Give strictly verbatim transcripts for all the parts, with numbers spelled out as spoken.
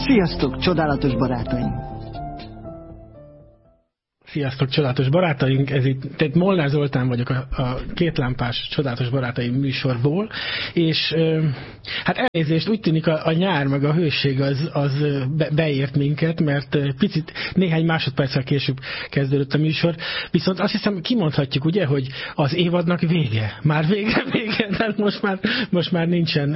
Sziasztok, csodálatos barátaim! Sziasztok, csodálatos barátaink! Ez itt, tehát Molnár Zoltán vagyok a, a Kétlámpás Csodálatos Barátaim műsorból, és hát elnézést, úgy tűnik a, a nyár meg a hőség az, az be, beért minket, mert picit néhány másodperccel később kezdődött a műsor, viszont azt hiszem kimondhatjuk, ugye, hogy az évadnak vége. Már vége, vége, de most már, most már nincsen,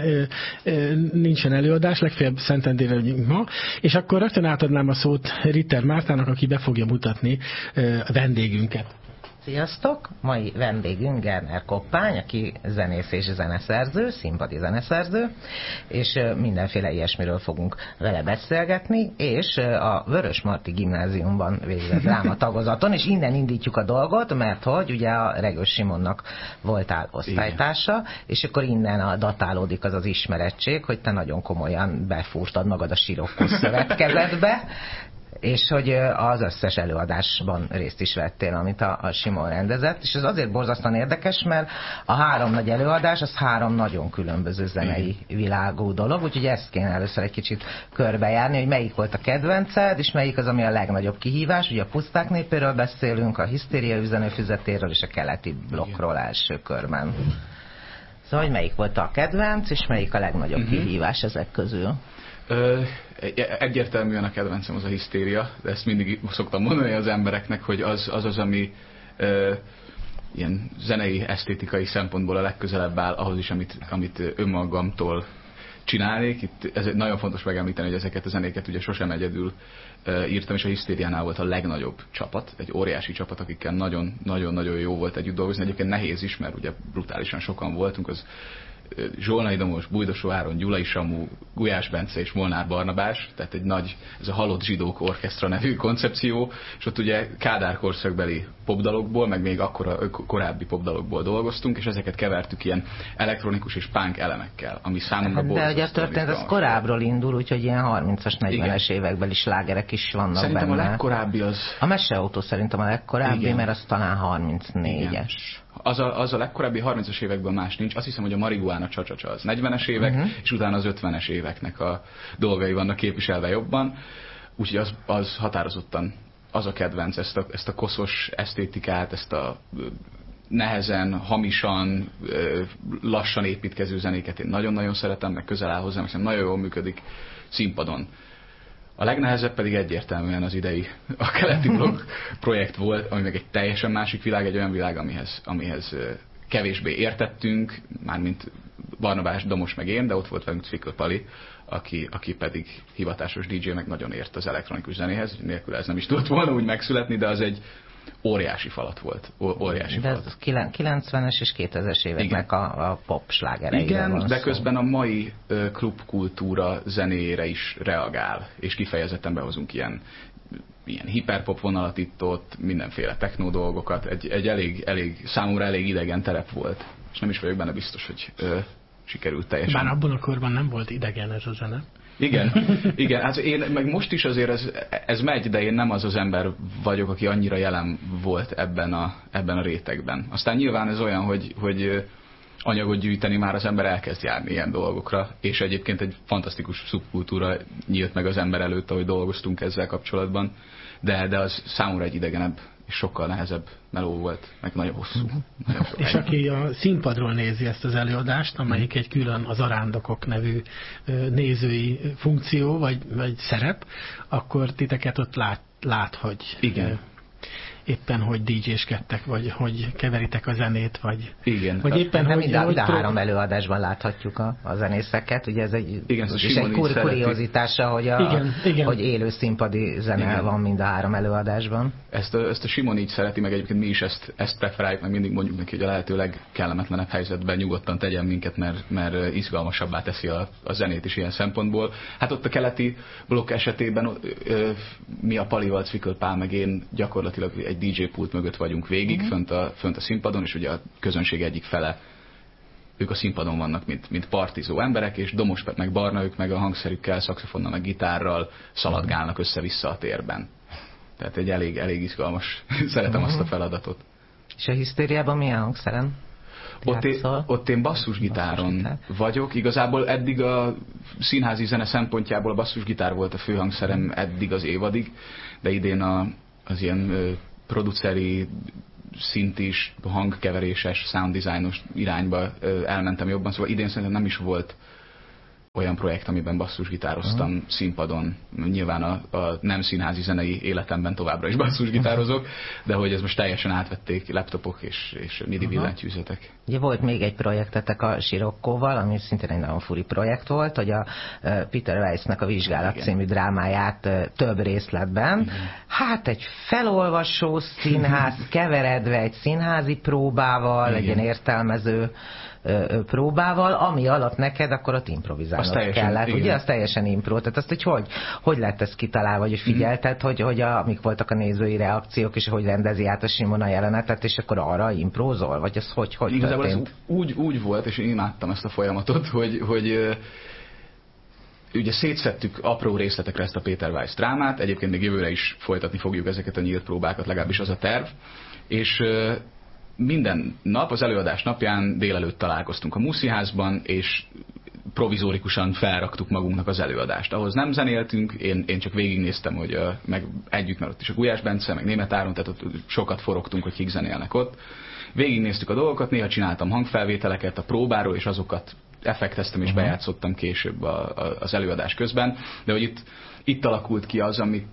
nincsen előadás, legfeljebb Szentendrére vagyunk ma, és akkor rögtön átadnám a szót Ritter Mártának, aki be fogja mutatni a vendégünket. Sziasztok! Mai vendégünk Gerner Koppány, aki zenész és zeneszerző, színpadi zeneszerző, és mindenféle ilyesmiről fogunk vele beszélgetni, és a Vörösmarty Gimnáziumban végzett dráma tagozaton, és innen indítjuk a dolgot, mert hogy ugye a Regős Simonnak voltál osztálytársa, igen. És akkor innen a datálódik az az ismerettség, hogy te nagyon komolyan befúrtad magad a Sirokko szövetkezetbe, és hogy az összes előadásban részt is vettél, amit a, a Simon rendezett, és ez azért borzasztóan érdekes, mert a három nagy előadás, az három nagyon különböző zenei világú dolog, úgyhogy ezt kéne először egy kicsit körbejárni, hogy melyik volt a kedvenced, és melyik az, ami a legnagyobb kihívás. Ugye a Puszták népéről beszélünk, a Hisztéria üzenőfüzetéről és a keleti blokkról első körben. Szóval, hogy melyik volt a kedvenc, és melyik a legnagyobb uh-huh. kihívás ezek közül? Ö, egyértelműen a kedvencem az a Hisztéria, de ezt mindig szoktam mondani az embereknek, hogy az az, az ami ö, ilyen zenei, esztétikai szempontból a legközelebb áll ahhoz is, amit, amit önmagamtól csinálnék. Itt ez nagyon fontos megemlíteni, hogy ezeket a zenéket ugye sosem egyedül ö, írtam, és a Hisztériánál volt a legnagyobb csapat, egy óriási csapat, akikkel nagyon-nagyon jó volt együtt dolgozni. Egyébként nehéz is, mert ugye brutálisan sokan voltunk, az Zsolnai Domos, Bújdosó Áron, Gyulai Samu, Gulyás Bence és Molnár Barnabás, tehát egy nagy, ez a Halott Zsidók Orkesztra nevű koncepció, és ott ugye Kádár korszakbeli popdalokból, meg még akkora korábbi popdalokból dolgoztunk, és ezeket kevertük ilyen elektronikus és punk elemekkel, ami számomra borzasztó. De ugye a történet az korábbról indul, úgyhogy ilyen harmincas, negyvenes évekbeli slágerek is vannak szerintem benne. Szerintem a legkorábbi az... A Meseautó szerintem a legkorábbi, igen. Mert az talán harmincnégyes. Igen. Az a, az a legkorábbi harmincas években más nincs. Azt hiszem, hogy a Marihuána Csacsacsa az negyvenes évek, uh-huh. és utána az ötvenes éveknek a dolgai vannak képviselve jobban. Úgyhogy az, az határozottan az a kedvenc, ezt a, ezt a koszos esztétikát, ezt a nehezen, hamisan, lassan építkező zenéket én nagyon-nagyon szeretem, meg közel áll hozzám, hiszen nagyon jól működik színpadon. A legnehezebb pedig egyértelműen az idei, a keleti blokk projekt volt, ami meg egy teljesen másik világ, egy olyan világ, amihez, amihez kevésbé értettünk, mármint Barnabás, Domos meg én, de ott volt velünk Cvikl Pali, aki, aki pedig hivatásos dé dzsé, meg nagyon ért az elektronikus zenéhez, nélkül ez nem is tudott volna úgy megszületni, de az egy óriási falat volt. Óriási de falat. ez kilencvenes és kétezres éveknek a, a pop slágereiről. Igen, de közben a mai uh, klubkultúra zenéjére is reagál, és kifejezetten behozunk ilyen, ilyen hiperpop vonalat itt ott, mindenféle techno dolgokat. Egy, egy elég, elég, számomra elég idegen terep volt, és nem is vagyok benne biztos, hogy uh, sikerült teljesen. Bár abban a korban nem volt idegen ez a zene. Igen, igen, hát én meg most is azért ez, ez megy, de én nem az az ember vagyok, aki annyira jelen volt ebben a, ebben a rétegben. Aztán nyilván ez olyan, hogy, hogy anyagot gyűjteni már az ember elkezd járni ilyen dolgokra, és egyébként egy fantasztikus szubkultúra nyílt meg az ember előtt, ahogy dolgoztunk ezzel kapcsolatban, de, de az számomra egy idegenebb és sokkal nehezebb meló volt, meg nagyon hosszú. Uh-huh. Nagyon és aki a színpadról nézi ezt az előadást, amelyik egy külön az Arándokok nevű nézői funkció, vagy, vagy szerep, akkor titeket ott lát, lát hogy igen. éppen hogy dé dzséskedtek, vagy hogy keveritek a zenét, vagy, igen. vagy éppen nem hogy... mind a, hogy három előadásban láthatjuk a, a zenészeket, ugye ez egy, igen, ez és egy kur, kuriózitása, hogy, a, igen, igen. hogy élő színpadi zene igen. van mind a három előadásban. Ezt a, ezt a Simon így szereti, meg egyébként mi is ezt, ezt preferáljuk, meg mindig mondjuk neki, hogy a lehető legkellemetlenebb helyzetben nyugodtan tegyen minket, mert, mert izgalmasabbá teszi a, a zenét is ilyen szempontból. Hát ott a keleti blokk esetében ö, mi a Palival, Cvikl Pál, meg én gyakorlatilag egy dé dzsé pult mögött vagyunk végig, uh-huh. fönt, a, fönt a színpadon, és ugye a közönség egyik fele, ők a színpadon vannak, mint, mint partizó emberek, és Domos meg Barna, ők meg a hangszerükkel, szaxofonnal, meg gitárral szaladgálnak össze-vissza a térben. Tehát egy elég, elég izgalmas, szeretem uh-huh. azt a feladatot. És a Hisztériában milyen hangszeren? ott, én, ott én basszusgitáron basszusgitár. vagyok. Igazából eddig a színházi zene szempontjából a basszusgitár volt a főhangszerem eddig az évadig, de idén a, az ilyen ö, produceri, szintis, hangkeveréses, sound designos irányba ö, elmentem jobban, szóval idén szerintem nem is volt olyan projekt, amiben basszusgitároztam uh-huh. színpadon. Nyilván a, a nem színházi zenei életemben továbbra is basszusgitározok, de hogy ez most teljesen átvették laptopok és, és midi uh-huh. billentyűzetek. Ugye volt még egy projektetek a Sirokkóval, ami szintén egy nagyon furi projekt volt, hogy a Peter Weiss-nek a Vizsgálat Igen. című drámáját több részletben, Igen. hát egy felolvasó színház keveredve egy színházi próbával, Igen. egy ilyen értelmező próbával, ami alatt neked akkor ott improvizálnod kellett. Igen. Ugye az teljesen impro. Tehát azt, hogy hogy, hogy lett ez kitalálva, vagy hogy figyelted, mm. hogy, hogy a, amik voltak a nézői reakciók, és hogy rendezi át a Simon a jelenetet, és akkor arra imprózol? Vagy ez hogy, hogy Igazából történt? Ez úgy, úgy volt, és én imádtam ezt a folyamatot, hogy, hogy ugye szétszettük apró részletekre ezt a Peter Weiss drámát, egyébként még jövőre is folytatni fogjuk ezeket a nyílt próbákat, legalábbis az a terv, és minden nap, az előadás napján délelőtt találkoztunk a Musziházban, és provizórikusan felraktuk magunknak az előadást. Ahhoz nem zenéltünk, én, én csak végignéztem, hogy uh, meg együtt, mert ott is a Gulyás Bence, meg Németh Áron, tehát ott sokat forogtunk, hogy kik zenélnek ott. Végignéztük a dolgokat, néha csináltam hangfelvételeket a próbáról, és azokat effekteztem és uh-huh. bejátszottam később a, a, az előadás közben, de hogy itt, itt alakult ki az, amit,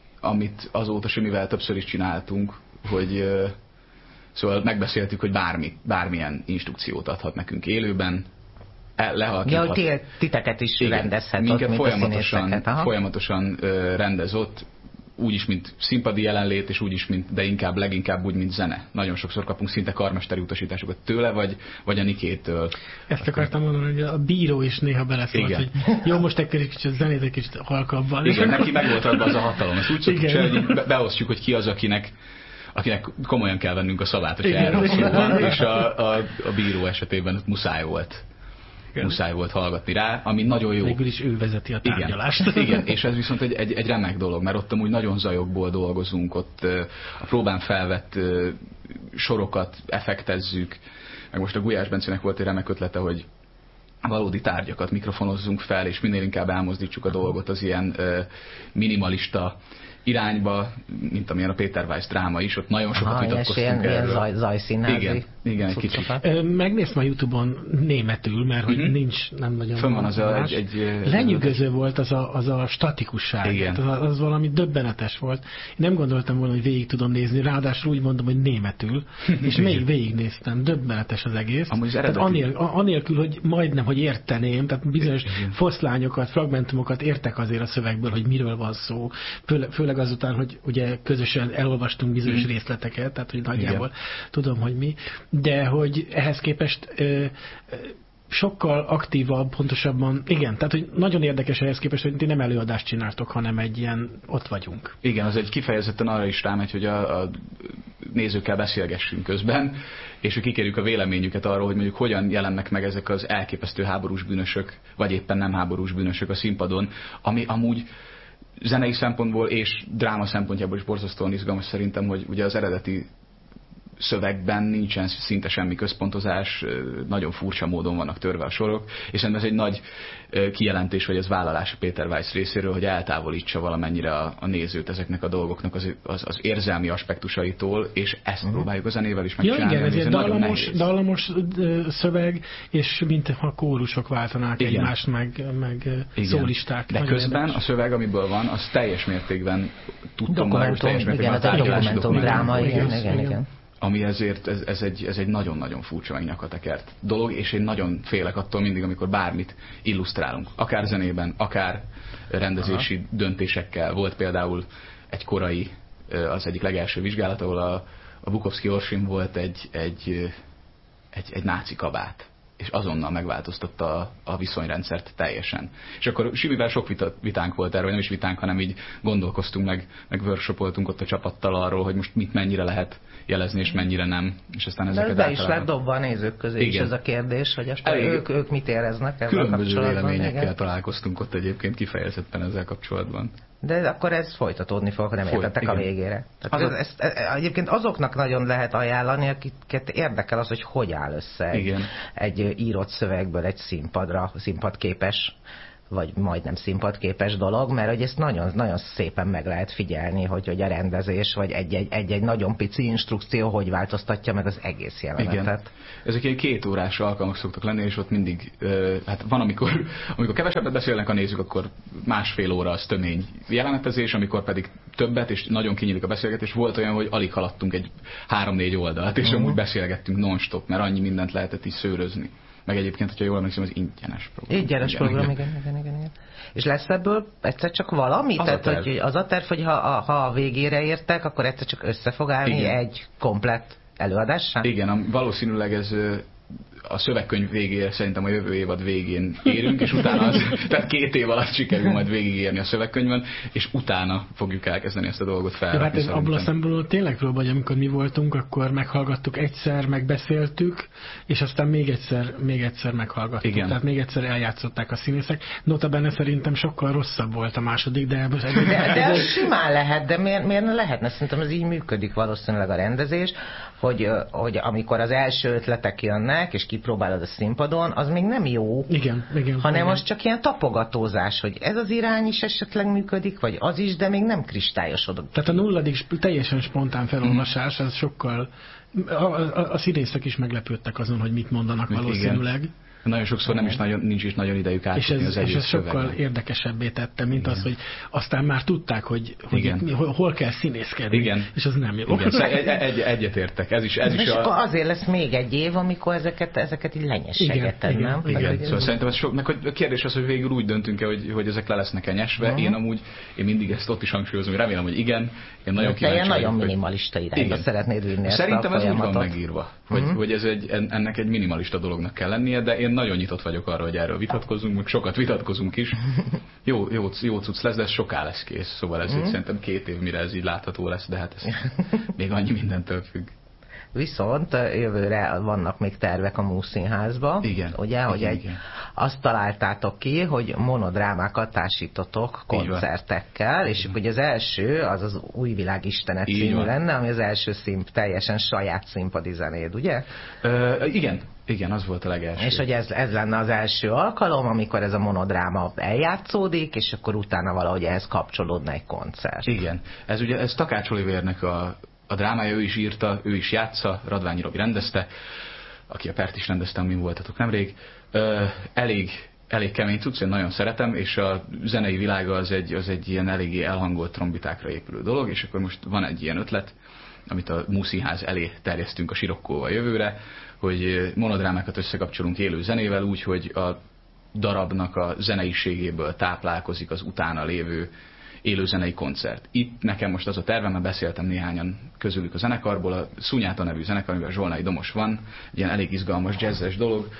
amit azóta semmivel többször is csináltunk, hogy uh, szóval megbeszéltük, hogy bármi, bármilyen instrukciót adhat nekünk élőben, lehalkíthat. Ja, hogy titeket is Igen, rendezhet minket ott, folyamatosan, folyamatosan ö, rendez ott, úgyis, mint színpadi jelenlét, és úgyis, mint, de inkább, leginkább úgy, mint zene. Nagyon sokszor kapunk szinte karmesteri utasításokat tőle, vagy, vagy a Nikétől. Ezt akartam mondani, hogy a bíró is néha beleszólt, hogy jó, most egy kicsit zenét, egy kicsit halkabban. Igen, neki meg volt adva az a hatalom. Ezt úgy szoktuk csinálni, hogy beosztjuk, hogy ki az, akinek akinek komolyan kell vennünk a szavát, hogy erről szó van, és a, a, a bíró esetében muszáj volt. Igen. Muszáj volt hallgatni rá, ami nagyon jó. Végül is ő vezeti a tárgyalást. Igen, igen, és ez viszont egy, egy, egy remek dolog, mert ott amúgy nagyon zajokból dolgozunk, ott a próbán felvett sorokat effektezzük, meg most a Gulyás Bencének volt egy remek ötlete, hogy valódi tárgyakat mikrofonozzunk fel, és minél inkább elmozdítsuk a dolgot az ilyen minimalista irányba, mint amilyen a Peter Weiss dráma is, ott nagyon sokat Aha, vitatkoztunk ilyen, erről. Ilyen zaj, zajszínházi. Igen, igen, egy kicsit. Megnéztem a YouTube-on németül, mert hogy uh-huh. nincs, nem nagyon Fönn van az a, egy, egy... Lenyűgöző volt az a, az a statikusság. Igen. Az, az valami döbbenetes volt. Én nem gondoltam volna, hogy végig tudom nézni, ráadásul úgy mondom, hogy németül, és még végignéztem. Döbbenetes az egész. Az tehát anél, anélkül, hogy majdnem, hogy érteném, tehát bizonyos igen. foszlányokat, fragmentumokat értek azért a szövegből, hogy miről van szó. Főle, főleg azután, hogy ugye közösen elolvastunk bizonyos hmm. részleteket, tehát hogy nagyjából igen. tudom, hogy mi, de hogy ehhez képest ö, ö, sokkal aktívabb, pontosabban, igen, tehát hogy nagyon érdekes ehhez képest, hogy ti nem előadást csináltok, hanem egy ilyen, ott vagyunk. Igen, az egy kifejezetten arra is rámegy, hogy a, a nézőkkel beszélgessünk közben, és hogy kikérjük a véleményüket arról, hogy mondjuk hogyan jelennek meg ezek az elképesztő háborús bűnösök, vagy éppen nem háborús bűnösök a színpadon, ami amúgy zenei szempontból és dráma szempontjából is borzasztóan izgalmas szerintem, hogy ugye az eredeti szövegben nincsen szinte semmi központozás, nagyon furcsa módon vannak törve a sorok, és szerintem ez egy nagy kijelentés, vagy ez vállalás a Peter Weiss részéről, hogy eltávolítsa valamennyire a, a nézőt ezeknek a dolgoknak az, az, az érzelmi aspektusaitól, és ezt uh-huh. próbáljuk a zenével is megcsinálni. Ja, igen, ez egy dallamos, dallamos szöveg, és mintha kórusok váltanák igen. egymást, meg, meg szólisták. De közben érdekes. A szöveg, amiből van, az teljes mértékben tudtam már, teljes mértékben igen, a dokumentum dráma, igen, igen, igen. igen. Ami ezért ez, ez, egy, ez egy nagyon-nagyon furcsa megnyakatekert dolog, és én nagyon félek attól mindig, amikor bármit illusztrálunk. Akár zenében, akár rendezési Aha. döntésekkel. Volt például egy korai, az egyik legelső vizsgálat, ahol a, a Bukowski Orsim volt egy, egy, egy, egy náci kabát, és azonnal megváltoztatta a, a viszonyrendszert teljesen. És akkor Simivel sok vita, vitánk volt erről, nem is vitánk, hanem így gondolkoztunk, meg, meg workshopoltunk ott a csapattal arról, hogy most mit mennyire lehet jelezni, és mennyire nem. És aztán ezeket de be is lett dobva a nézők közé igen. is ez a kérdés, hogy ők, ők mit éreznek ezzel különböző véleményekkel igen. találkoztunk ott egyébként kifejezetten ezzel kapcsolatban. De akkor ez folytatódni fog, ha nem Folyt, értettek igen. a végére. Tehát ez, ez, ez, egyébként azoknak nagyon lehet ajánlani, akiket érdekel az, hogy hogy áll össze egy, egy írott szövegből egy színpadra, színpadképes, vagy majdnem színpadképes dolog, mert hogy ezt nagyon, nagyon szépen meg lehet figyelni, hogy, hogy a rendezés, vagy egy-egy, egy-egy nagyon pici instrukció, hogy változtatja meg az egész jelenetet. Igen. Ezek ilyen két órás alkalmak szoktak lenni, és ott mindig, hát van, amikor, amikor kevesebbet beszélnek a nézők, akkor másfél óra az tömény jelenetezés, amikor pedig többet, és nagyon kinyílik a beszélgetés. Volt olyan, hogy alig haladtunk egy három-négy oldalt, és uh-huh. amúgy beszélgettünk non-stop, mert annyi mindent lehetett is szőrözni. Meg egyébként, hogyha jól emlékszem, az ingyenes program. Ingyenes igen, program, igen, igen, igen, igen. És lesz ebből egyszer csak valami? Az Tehát, a hogy az a terv, hogy ha a, ha a végére értek, akkor egyszer csak össze fog állni igen. egy komplett előadással? Igen, valószínűleg ez a szövegkönyv végére szerintem a jövő évad végén érünk, és utána az, tehát két év alatt sikerül majd végigérni a szövegkönyvön, és utána fogjuk elkezdeni ezt a dolgot fel. Hát ez abból a szempontból tényleg próba, hogy amikor mi voltunk, akkor meghallgattuk egyszer, megbeszéltük, és aztán még egyszer, még egyszer meghallgattuk. Igen. Tehát még egyszer eljátszották a színészek. Nota bene szerintem sokkal rosszabb volt a második, de... De, de ez simán lehet, de miért, miért ne lehetne? Szerintem ez így működik valószínűleg a rendezés, hogy, hogy amikor az első ötletek jönnek, és kipróbálod a színpadon, az még nem jó, igen, igen, hanem igen. az csak ilyen tapogatózás, hogy ez az irány is esetleg működik, vagy az is, de még nem kristályosodott. Tehát a nulladik teljesen spontán felolvasás, az sokkal... A, a, a színészek is meglepődtek azon, hogy mit mondanak valószínűleg. Igen. Nagyon sokszor nem is nagyon, nincs is nagyon idejük átfogni az egész És ez szövegben. sokkal érdekesebbé tette, mint igen. az, hogy aztán már tudták, hogy, hogy itt, hol kell színészkedni, igen. és az nem jó. Igen. Egy, egy, egyetértek. Ez is, ez is és a... akkor azért lesz még egy év, amikor ezeket, ezeket így lenyessegeted, igen, nem? Igen, igen. Szóval szerintem ez sok, meg a kérdés az, hogy végül úgy döntünk-e, hogy, hogy ezek le lesznek-e nyesve. Uh-huh. Én amúgy, én mindig ezt ott is hangsúlyozom, hogy remélem, hogy igen. Én nagyon kíváncsi nagyon hogy... minimalista irányba szeretnéd vinni szerintem ezt a ez úgy van megírva, hogy, uh-huh. hogy ez egy, ennek egy minimalista dolognak kell lennie, de én nagyon nyitott vagyok arra, hogy erről vitatkozunk, meg sokat vitatkozunk is. Jó, jó, jó cucc lesz, de ez soká lesz kész, szóval ez mm. szerintem két év, mire ez így látható lesz, de hát ez még annyi mindentől függ. Viszont jövőre vannak még tervek a Múszínházba. Igen. Ugye, hogy igen, egy, igen. azt találtátok ki, hogy monodrámákat társítotok koncertekkel, és igen. ugye az első, az az Új világ istene című lenne, ami az első színp, teljesen saját színpadi zenéd, ugye? Ö, igen. Igen, az volt a legelső. És hogy ez, ez lenne az első alkalom, amikor ez a monodráma eljátszódik, és akkor utána valahogy ehhez kapcsolódna egy koncert. Igen. Ez ugye ez Takács Olivérnek a, a drámája, ő is írta, ő is játsza, Radványi Robi rendezte, aki a Pert is rendezte, amin voltatok nemrég. Ö, elég, elég kemény cucc, én nagyon szeretem, és a zenei világa az egy, az egy ilyen eléggé elhangolt trombitákra épülő dolog, és akkor most van egy ilyen ötlet, amit a Múszínház elé terjesztünk a Sirokkóval jövőre, hogy monodrámákat összekapcsolunk élő zenével úgy, hogy a darabnak a zeneiségéből táplálkozik az utána lévő élőzenei koncert. Itt nekem most az a tervem, mert beszéltem néhányan közülük a zenekarból, a Szunyáta nevű zenekar, amivel Zsolnai Domos van, egy ilyen elég izgalmas jazzes dolog,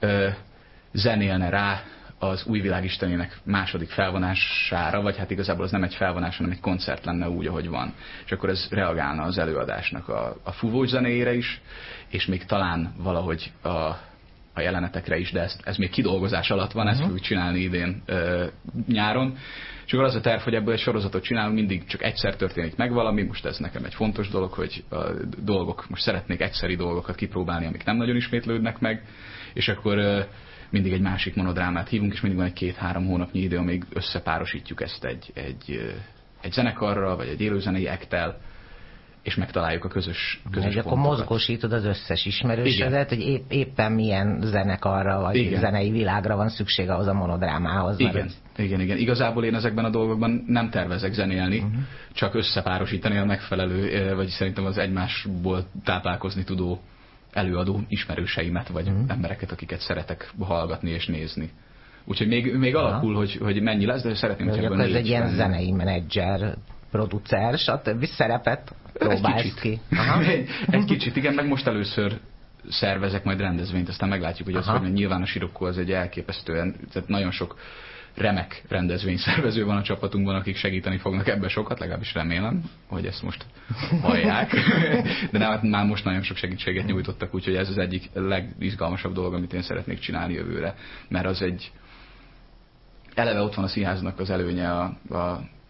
zenélne rá az Új világ istenének második felvonására, vagy hát igazából az nem egy felvonás, hanem egy koncert lenne úgy, ahogy van. És akkor ez reagálna az előadásnak a, a fúvós zenéjére is, és még talán valahogy a, a jelenetekre is, de ez, ez még kidolgozás alatt van, uh-huh. ezt fogjuk csinálni idén ö, nyáron. És akkor az a terv, hogy ebből egy sorozatot csinálunk, mindig csak egyszer történik meg valami, most ez nekem egy fontos dolog, hogy a dolgok, most szeretnék egyszeri dolgokat kipróbálni, amik nem nagyon ismétlődnek meg, és akkor ö, mindig egy másik monodrámát hívunk, és mindig van egy két-három hónapnyi idő, amíg összepárosítjuk ezt egy, egy, egy zenekarral, vagy egy élőzenei ektel, és megtaláljuk a közös, közös pontokat. Akkor mozgósítod az összes ismerősödet, hogy épp, éppen milyen zenekarra, vagy igen. zenei világra van szükség ahhoz a monodrámához. Igen, ez... igen, igen. Igazából én ezekben a dolgokban nem tervezek zenélni, uh-huh. csak összepárosítani a megfelelő, vagy szerintem az egymásból táplálkozni tudó előadó ismerőseimet, vagy mm. embereket, akiket szeretek hallgatni és nézni. Úgyhogy még, még alakul, hogy, hogy mennyi lesz, de szeretném, hogy ebből ez egy ilyen zenei menedzser, producer, stb. Szerepet próbálsz ki. Aha. egy, egy kicsit, igen, meg most először szervezek majd rendezvényt, aztán meglátjuk, hogy az, hogy nyilván a Sirokkó az egy elképesztően, tehát nagyon sok remek rendezvényszervező van a csapatunkban, akik segíteni fognak ebben sokat, legalábbis remélem, hogy ezt most hallják. De nem, hát már most nagyon sok segítséget nyújtottak, úgyhogy ez az egyik legizgalmasabb dolog, amit én szeretnék csinálni jövőre. Mert az egy... Eleve ott van a színháznak az előnye a, a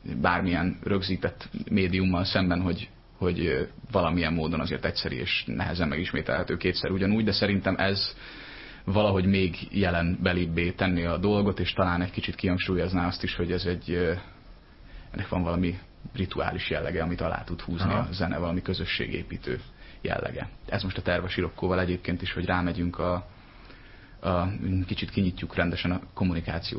bármilyen rögzített médiummal szemben, hogy, hogy valamilyen módon azért egyszerű és nehezen megismételhető kétszer ugyanúgy, de szerintem ez valahogy még jelenbelibbé tenni a dolgot, és talán egy kicsit kihangsúlyozná azt is, hogy ez egy, ennek van valami rituális jellege, amit alá tud húzni Aha. a zene, valami közösségépítő jellege. Ez most a terv a Sirokkóval egyébként is, hogy rámegyünk a, a kicsit kinyitjuk rendesen a kommunikációt